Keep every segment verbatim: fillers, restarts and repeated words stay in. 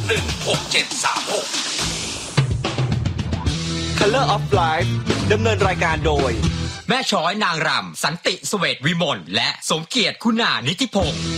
หนึ่ง หก เจ็ด สาม หก Color of Life ดำเนินรายการโดยแม่ช้อยนางรำสันติเสวตวิมลและสมเกียรติคุณานิติพงศ์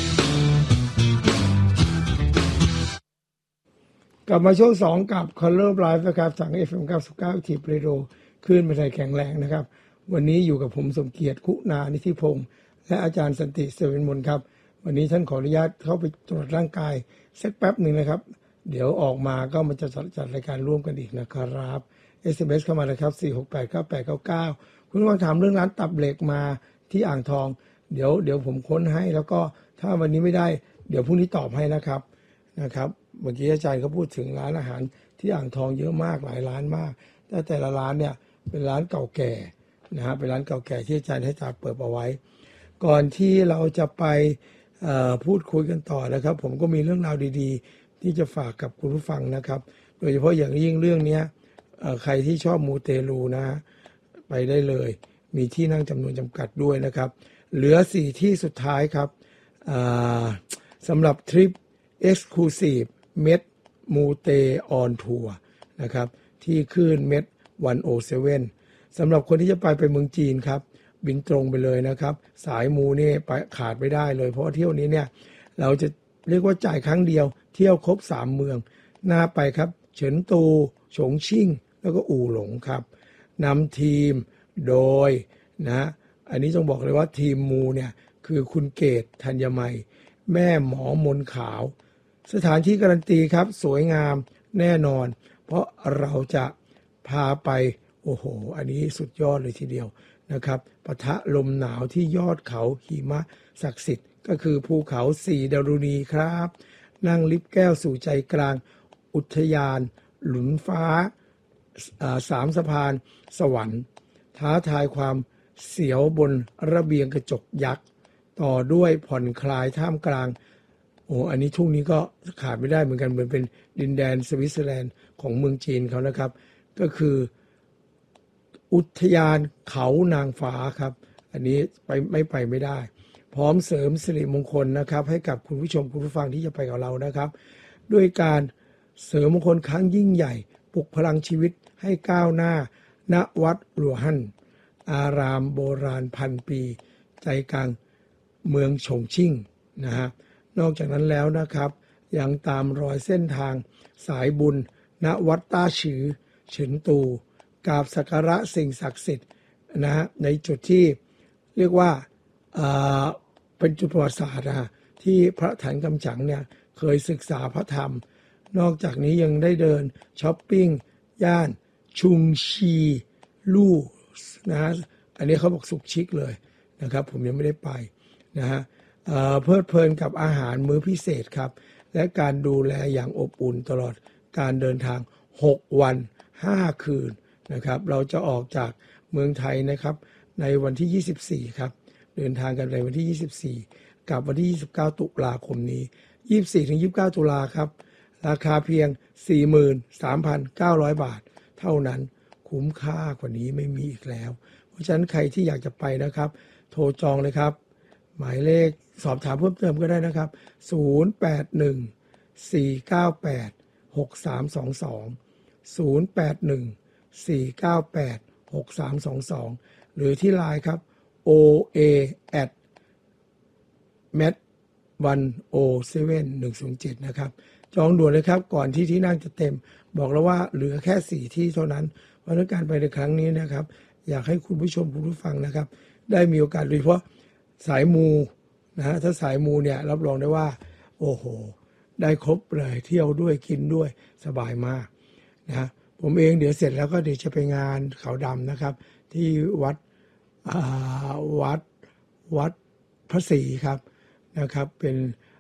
กลับมาช่วงสองกับ Color of Life นะครับทาง เอฟ เอ็ม เก้าสิบเก้า ทีเรดิโอคลื่นไม่ไทยแข็งแรงนะครับวันนี้อยู่กับผมสมเกียรติคุณานิติพงศ์และอาจารย์สันติเสวตวิมลครับวันนี้ท่านขออนุญาตเข้าไปตรวจร่างกายสักแป๊บหนึ่งนะครับเดี๋ยวออกมาก็มันจะจัดรายการร่วมกันอีกนะครับ เอส เอ็ม เอส เข้ามาเลยครับสี่ หก แปด เก้า แปด เก้า เก้าคุณผู้ฟังถามเรื่องร้านตับเหล็กมาที่อ่างทองเดี๋ยวเดี๋ยวผมค้นให้แล้วก็ถ้าวันนี้ไม่ได้เดี๋ยวพรุ่งนี้ตอบให้นะครับนะครับเมื่อกี้อาจารย์เขาพูดถึงร้านอาหารที่อ่างทองเยอะมากหลายร้านมากแต่แต่ละร้านเนี่ยเป็นร้านเก่าแก่นะฮะเป็นร้านเก่าแก่ที่อาจารย์ให้อาจารย์เปิดเอาไว้ก่อนที่เราจะไปพูดคุยกันต่อนะครับผมก็มีเรื่องราวดีๆที่จะฝากกับคุณผู้ฟังนะครับโดยเฉพาะอย่างยิ่งเรื่องนี้ใครที่ชอบมูเตลูนะไปได้เลยมีที่นั่งจำนวนจำกัดด้วยนะครับเหลือสี่ที่สุดท้ายครับสำหรับทริป Exclusive เม็ดมูเตออนทัวร์นะครับที่คลื่นเม็ดหนึ่งศูนย์เจ็ดสำหรับคนที่จะไปไปเมืองจีนครับบินตรงไปเลยนะครับสายมูนี่ไปขาดไม่ได้เลยเพราะเที่ยวนี้เนี่ยเราจะเรียกว่าจ่ายครั้งเดียวเที่ยวครบสามเมืองน่าไปครับเฉินตูฉงชิ่งแล้วก็อู่หลงครับนำทีมโดยนะอันนี้ต้องบอกเลยว่าทีมมูเนี่ยคือคุณเกตธัญมัยแม่หมอมนขาวสถานที่การันตีครับสวยงามแน่นอนเพราะเราจะพาไปโอ้โหอันนี้สุดยอดเลยทีเดียวนะครับปะทะลมหนาวที่ยอดเขาหิมะศักดิ์สิทธิ์ก็คือภูเขาสี่ดารุณีครับนั่งลิฟต์แก้วสู่ใจกลางอุทยานหลุนฟ้าสามสะพานสวรรค์ท้าทายความเสียวบนระเบียงกระจกยักษ์ต่อด้วยผ่อนคลายท่ามกลางโอ้อันนี้ทุ่งนี้ก็ขาดไม่ได้เหมือนกันเหมือนเป็นดินแดนสวิตเซอร์แลนด์ของเมืองจีนเขานะครับก็คืออุทยานเขานางฟ้าครับอันนี้ไปไม่ไปไม่ได้พร้อมเสริมสิริมงคลนะครับให้กับคุณผู้ชมคุณผู้ฟังที่จะไปกับเรานะครับด้วยการเสริมมงคลครั้งยิ่งใหญ่ปลุกพลังชีวิตให้ก้าวหน้าณวัดหลวงฮั่นอารามโบราณพันปีใจกลางเมืองฉงชิ่งนะฮะนอกจากนั้นแล้วนะครับยังตามรอยเส้นทางสายบุญณวัดต้าฉือเฉินตูกราบสักการะสิ่งศักดิ์สิทธิ์นะฮะในจุดที่เรียกว่าเป็นจุดประวัติศาสตร์นะที่พระถันกำจังเนี่ยเคยศึกษาพระธรรมนอกจากนี้ยังได้เดินช้อปปิ้งย่านชุงชีลู่นะฮะอันนี้เขาบอกสุกชิกเลยนะครับผมยังไม่ได้ไปนะฮะเพลิดเพลินกับอาหารมื้อพิเศษครับและการดูแลอย่างอบอุ่นตลอดการเดินทางหกวันห้าคืนนะครับเราจะออกจากเมืองไทยนะครับในวันที่ยี่สิบสี่ครับเดินทางกันในวันที่ยี่สิบสี่กับวันที่ยี่สิบเก้าตุลาคมนี้ยี่สิบสี่ถึงยี่สิบเก้าตุลาครับราคาเพียง สี่หมื่นสามพันเก้าร้อย บาทเท่านั้นคุ้มค่ากว่านี้ไม่มีอีกแล้วเพราะฉะนั้นใครที่อยากจะไปนะครับโทรจองเลยครับหมายเลขสอบถามเพิ่มเติมก็ได้นะครับศูนย์ แปด หนึ่ง สี่ เก้า แปด หก สาม สอง สอง ศูนย์ แปด หนึ่ง สี่ เก้า แปด หก สาม สอง สองหรือที่ไลน์ครับ โอ เอ แอท แมท หนึ่ง ศูนย์ เจ็ด หนึ่ง ศูนย์ เจ็ดนะครับจองด่วนเลยครับก่อนที่ที่นั่งจะเต็มบอกแล้วว่าเหลือแค่สี่ที่เท่านั้นเพราะการไปในครั้งนี้นะครับอยากให้คุณผู้ชมคุณผู้ฟังนะครับได้มีโอกาสโดยเฉพาะสายมูนะฮะถ้าสายมูเนี่ยรับรองได้ว่าโอ้โหได้ครบเลยเที่ยวด้วยกินด้วยสบายมากนะผมเองเดี๋ยวเสร็จแล้วก็เดี๋ยวจะไปงานเขาดำนะครับที่วัดวัดวัดพระศรีครับนะครับเป็น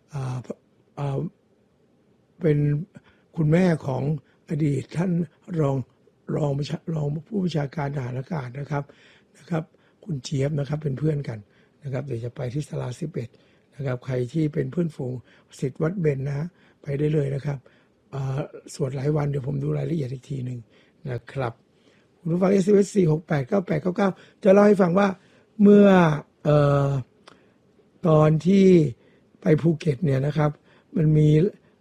เป็นคุณแม่ของอดีตท่านรองรองรองผู้บัญชาการทหารอากาศนะครับนะครับคุณเจี๊ยบนะครับเป็นเพื่อนกันนะครับเดี๋ยวจะไปที่ศาลาสิบเอ็ดนะครับใครที่เป็นเพื่อนฝูงศิษย์วัดเบญนะฮะไปได้เลยนะครับสวดหลายวันเดี๋ยวผมดูรายละเอียดอีกทีหนึ่งนะครับคุณผู้ฟัง เอส เอ็ม เอส สี่ หก แปด เก้า แปด เก้า เก้าจะเล่าให้ฟังว่าเมื่อเอ่อตอนที่ไปภูเก็ตเนี่ยนะครับมันมี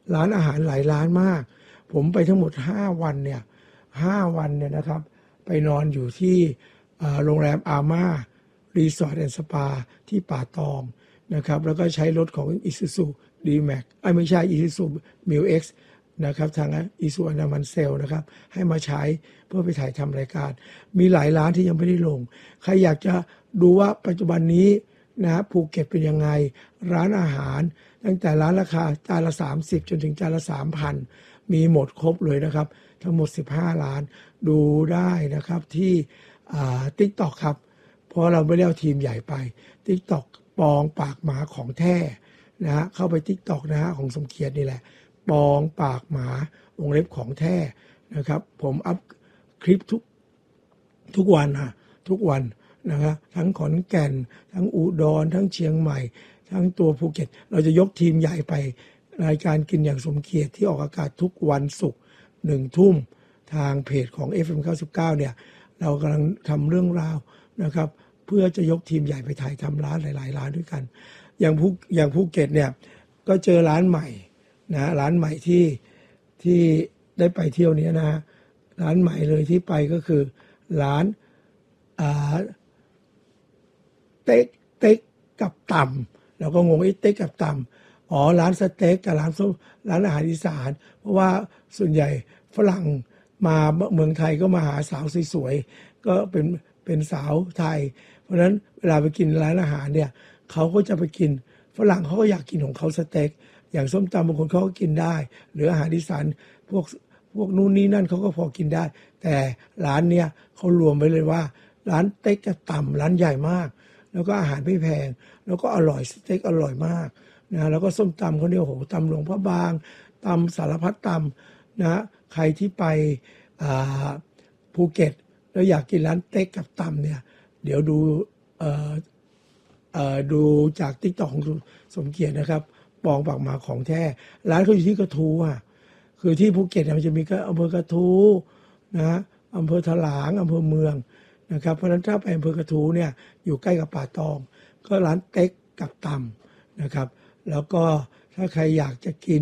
ร้านอาหารหลายร้านมากผมไปทั้งหมดห้าวันเนี่ยห้าวันเนี่ยนะครับไปนอนอยู่ที่โรงแรมอาม่ารีสอร์ทแอนด์สปาที่ป่าตองนะครับแล้วก็ใช้รถของ Isuzu D-Max ไอ้ไม่ใช่ Isuzu Mu-X นะครับทาง Isuzu อนามันเซลนะครับให้มาใช้เพื่อไปถ่ายทำรายการมีหลายร้านที่ยังไม่ได้ลงใครอยากจะดูว่าปัจจุบันนี้นะภูเก็ตเป็นยังไงร้านอาหารตั้งแต่ร้านราคาจานละสามสิบจนถึงจานละ สามพัน มีหมดครบเลยนะครับทั้งหมดสิบห้าร้านดูได้นะครับที่อ่า TikTok ครับเพราะเราไม่ได้เอาทีมใหญ่ไป TikTok ปองปากหมาของแท้นะฮะเข้าไป TikTok นะฮะของสมเกียรตินี่แหละปองปากหมาวงเล็บของแท้นะครับผมอัพคลิปทุกทุกวันนะทุกวันนะครับทั้งขอนแก่นทั้งอุดรทั้งเชียงใหม่ทั้งตัวภูเก็ตเราจะยกทีมใหญ่ไปรายการกินอย่างสมเกียรติที่ออกอากาศทุกวันศุกร์หนึ่งทุ่มทางเพจของ เอฟ เอ็ม เก้าสิบเก้าเนี่ยเรากำลังทำเรื่องราวนะครับเพื่อจะยกทีมใหญ่ไปถ่ายทำร้านหลายๆร้านด้วยกันอย่างภูอย่างภูเก็ตเนี่ยก็เจอร้านใหม่นะร้านใหม่ที่ที่ได้ไปเที่ยวนี้นะร้านใหม่เลยที่ไปก็คือร้านอ่าเต็กเต็กกับตำเราก็งงไอ้เต็กกับตำอ๋อร้านสเต็กกับร้านส้มร้านอาหารอีสานเพราะว่าส่วนใหญ่ฝรั่งมาเมืองไทยก็มาหาสาวสวยๆก็เป็นเป็นสาวไทยเพราะฉะนั้นเวลาไปกินร้านอาหารเนี่ยเขาก็จะไปกินฝรั่งเขาก็อยากกินของเขาสเต็กอย่างส้มตำบางคนเขาก็กินได้หรืออาหารอีสานพวกพวกนู่นนี่นั่นเขาก็พอกินได้แต่ร้านเนี่ยเขารวมไว้เลยว่าร้านเต็กกับตำร้านใหญ่มากแล้วก็อาหารไม่แพงแล้วก็อร่อยสเต็กอร่อยมากนะแล้วก็ส้มตำเขาเนี่ยโหตำหลวงพระบางตำสารพัดตำนะใครที่ไปภูเก็ตแล้วอยากกินร้านเต็กกับตำเนี่ยเดี๋ยวดูเอ่อเอ่อดูจาก TikTok ของสมเกียรตินะครับปองปากหมาของแท้ร้านเขาอยู่ที่กระทู้อ่ะคือที่ภูเก็ตมันจะมีก็อำเภอกระทู้นะอำเภอถลางอำเภอเมืองนะครับเพราะฉะนั้นถ้าไปอำเภอกระทู้เนี่ยอยู่ใกล้กับป่าตองก็ร้านเต็กกับตำนะครับแล้วก็ถ้าใครอยากจะกิน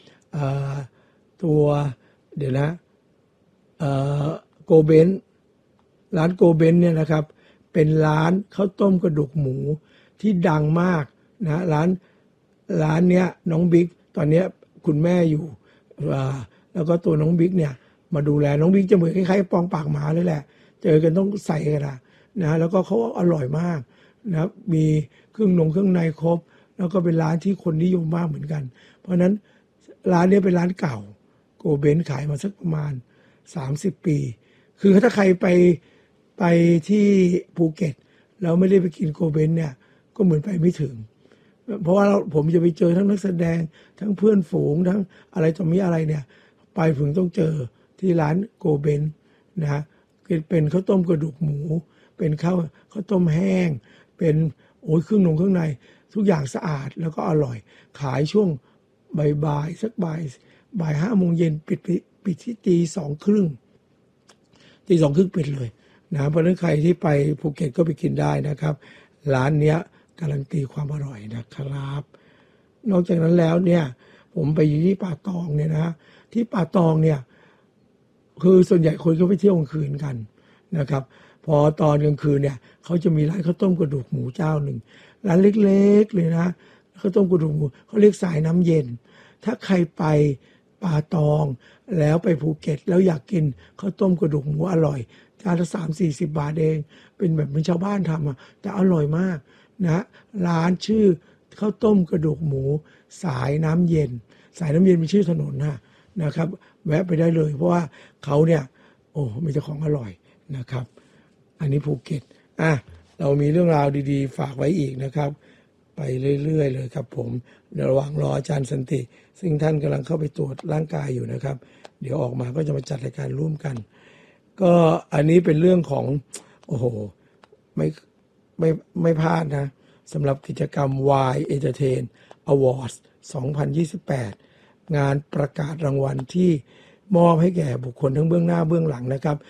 ตัวเดี๋ยวนะโกเบนร้านโกเบนเนี่ยนะครับเป็นร้านข้าวต้มกระดูกหมูที่ดังมากนะร้านร้านเนี้ยน้องบิ๊กตอนนี้คุณแม่อยู่แล้วก็ตัวน้องบิ๊กเนี่ยมาดูแลน้องบิ๊กจะเหมือนคล้ายๆปองปากหมาเลยแหละเจอกันต้องใส่กันนะนะแล้วก็เขาอร่อยมากนะมีเครื่องนงเครื่องในครบแล้วก็เป็นร้านที่คนนิยมมากเหมือนกันเพราะนั้นร้านนี้เป็นร้านเก่าโกเบนขายมาสักประมาณสามสิบปีคือถ้าใครไปไปที่ภูเก็ตแล้วไม่ได้ไปกินโกเบนเนี่ยก็เหมือนไปไม่ถึงเพราะว่าเราผมจะไปเจอทั้งนักแสดงทั้งเพื่อนฝูงทั้งอะไรต่อมีอะไรเนี่ยไปถึงต้องเจอที่ร้านโกเบนนะเป็นข้าวต้มกระดูกหมูเป็นข้าวข้าวต้มแห้งเป็นโอ้ยเครื่องนงเครื่องในทุกอย่างสะอาดแล้วก็อร่อยขายช่วงบ่ายๆสักบ่ายบ่ายห้าโมงเย็นปิดปิดที่ตีสองครึ่งตีสองครึ่งปิดเลยนะเพราะฉะนั้นใครที่ไปภูเก็ตก็ไปกินได้นะครับร้านเนี้ยการันตีความอร่อยนะครับนอกจากนั้นแล้วเนี่ยผมไปอยู่ที่ป่าตองเนี่ยนะที่ป่าตองเนี่ยคือส่วนใหญ่คนก็ไปเที่ยวกลางคืนกันนะครับพอตอนกลางคืนเนี่ยเขาจะมีร้านข้าวต้มกระดูกหมูเจ้าหนึ่งร้านเล็กๆเลยนะข้าวต้มกระดูกหมูเขาเรียกสายน้ำเย็นถ้าใครไปป่าตองแล้วไปภูเก็ตแล้วอยากกินข้าวต้มกระดูกหมูอร่อยจานละสามสี่สิบบาทเองเป็นแบบเป็นชาวบ้านทำอ่ะแต่อร่อยมากนะร้านชื่อข้าวต้มกระดูกหมูสายน้ำเย็นสายน้ำเย็นเป็นชื่อถนนนะนะครับแวะไปได้เลยเพราะว่าเขาเนี่ยโอ้มีเจ้าของอร่อยนะครับอันนี้ภูเก็ตอ่ะเรามีเรื่องราวดีๆฝากไว้อีกนะครับไปเรื่อยๆเลยครับผมระหว่างรออาจารย์สันติซึ่งท่านกำลังเข้าไปตรวจร่างกายอยู่นะครับเดี๋ยวออกมาก็จะมาจัดรายการร่วมกันก็อันนี้เป็นเรื่องของโอ้โหไม่ไม่ไม่พลาดนะสำหรับกิจกรรม Y Entertain Awards สองพันยี่สิบแปดงานประกาศรางวัลที่มอบให้แก่บุคคลทั้งเบื้องหน้าเบื้องหลังนะครับ